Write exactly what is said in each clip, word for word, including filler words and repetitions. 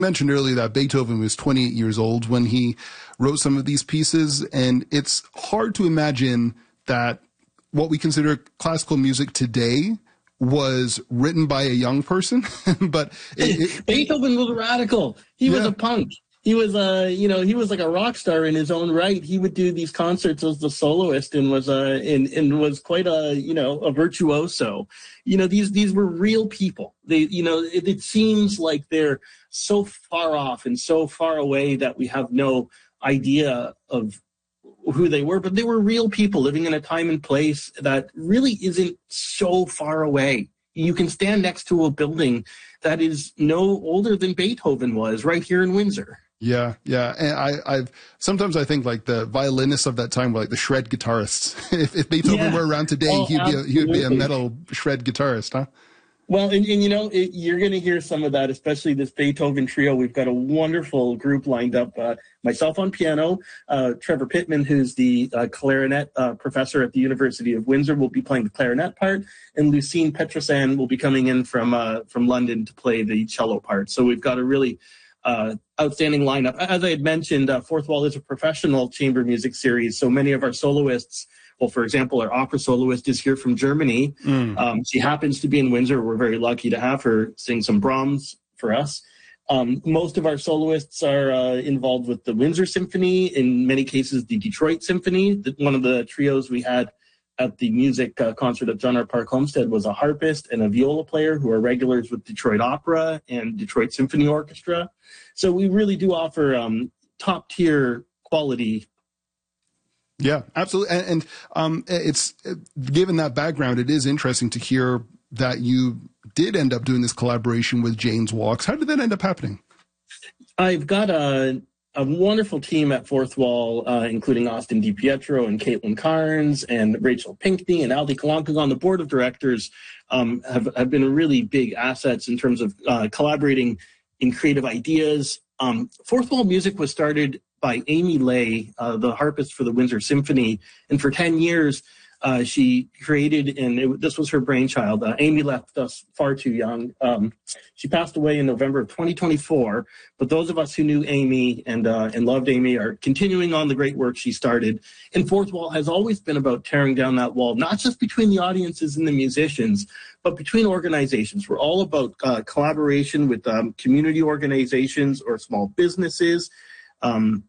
mentioned earlier that Beethoven was twenty-eight years old when he wrote some of these pieces, and it's hard to imagine that what we consider classical music today was written by a young person. But it, it, Beethoven was a radical. He yeah. was a punk. He was a, you know, he was like a rock star in his own right. He would do these concerts as the soloist and was a, and, and was quite a, you know, a virtuoso. You know, these, these were real people. They, you know, it, it seems like they're so far off and so far away that we have no idea of who they were, but they were real people living in a time and place that really isn't so far away. You can stand next to a building that is no older than Beethoven was right here in Windsor. Yeah, yeah. And I, I've sometimes I think like the violinists of that time were like the shred guitarists. if, if Beethoven yeah. were around today, oh, he'd be a, he'd be a metal shred guitarist, huh? Well, and, and you know, it, you're going to hear some of that, especially this Beethoven trio. We've got a wonderful group lined up. Uh, myself on piano, uh, Trevor Pittman, who's the uh, clarinet uh, professor at the University of Windsor, will be playing the clarinet part, and Lucine Petrosan will be coming in from uh, from London to play the cello part. So we've got a really uh, outstanding lineup. As I had mentioned, uh, Fourth Wall is a professional chamber music series, so many of our soloists. Well, for example, our opera soloist is here from Germany. Mm. Um, she happens to be in Windsor. We're very lucky to have her sing some Brahms for us. Um, most of our soloists are uh, involved with the Windsor Symphony, in many cases the Detroit Symphony. The, one of the trios we had at the music uh, concert at John R. Park Homestead was a harpist and a viola player who are regulars with Detroit Opera and Detroit Symphony Orchestra. So we really do offer um, top-tier quality. Yeah, absolutely. And, and um, it's given that background, it is interesting to hear that you did end up doing this collaboration with Jane's Walks. How did that end up happening? I've got a, a wonderful team at Fourth Wall, uh, including Austin DiPietro and Caitlin Carnes and Rachel Pinkney and Aldi Kalanka on the board of directors. Um, have, have been really big assets in terms of uh, collaborating in creative ideas. Um, Fourth Wall Music was started by Amy Lay, uh, the harpist for the Windsor Symphony. And for ten years, uh, she created, and it, this was her brainchild. Uh, Amy left us far too young. Um, she passed away in November of twenty twenty-four. But those of us who knew Amy and uh, and loved Amy are continuing on the great work she started. And Fourth Wall has always been about tearing down that wall, not just between the audiences and the musicians, but between organizations. We're all about uh, collaboration with um, community organizations or small businesses. Um,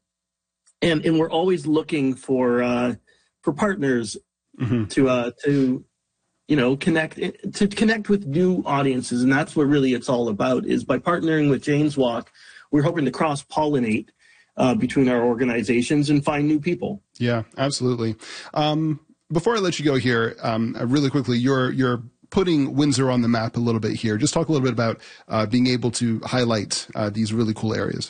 And and we're always looking for uh, for partners mm-hmm. to uh, to you know connect to connect with new audiences, and that's what really it's all about. Is by partnering with Jane's Walk, we're hoping to cross pollinate uh, between our organizations and find new people. Yeah, absolutely. Um, before I let you go here, um, really quickly, you're you're putting Windsor on the map a little bit here. Just talk a little bit about uh, being able to highlight uh, these really cool areas.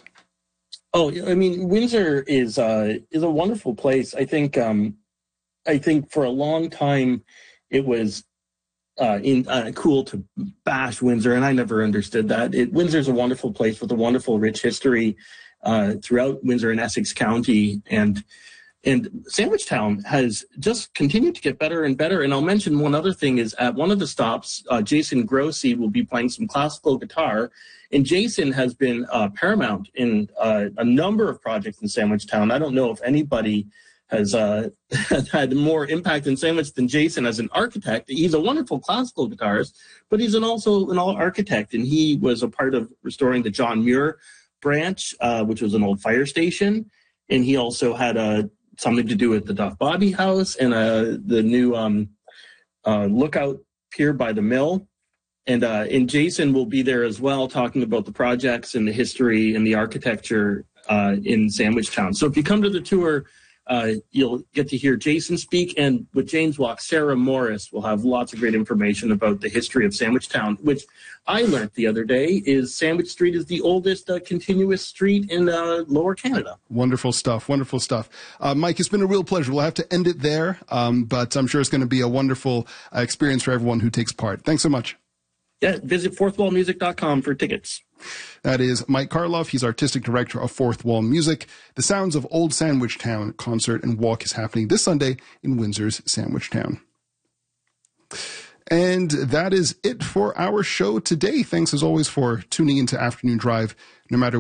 Oh, I mean, Windsor is uh, is a wonderful place. I think um, I think for a long time it was uh, in, uh, cool to bash Windsor, and I never understood that. It, Windsor is a wonderful place with a wonderful, rich history uh, throughout Windsor and Essex County, and and Sandwichtown has just continued to get better and better. And I'll mention one other thing is at one of the stops, uh, Jason Grossi will be playing some classical guitar. And Jason has been uh, paramount in uh, a number of projects in Sandwichtown. I don't know if anybody has uh, had more impact in Sandwich than Jason as an architect. He's a wonderful classical guitarist, but he's an also an architect. And he was a part of restoring the John Muir branch, uh, which was an old fire station. And he also had uh, something to do with the Duff Bobby House and uh, the new um, uh, lookout pier by the mill. And uh, and Jason will be there as well, talking about the projects and the history and the architecture uh, in Sandwichtown. So if you come to the tour, uh, you'll get to hear Jason speak. And with Jane's Walk, Sarah Morris will have lots of great information about the history of Sandwichtown, which I learned the other day is Sandwich Street is the oldest uh, continuous street in uh, Lower Canada. Wonderful stuff. Wonderful stuff. Uh, Mike, it's been a real pleasure. We'll have to end it there, um, but I'm sure it's going to be a wonderful uh, experience for everyone who takes part. Thanks so much. Yeah, visit fourth wall music dot com for tickets. That is Mike Karloff. He's artistic director of Fourth Wall Music. The Sounds of Old Sandwichtown concert and walk is happening this Sunday in Windsor's Sandwichtown. And that is it for our show today. Thanks as always for tuning into Afternoon Drive, no matter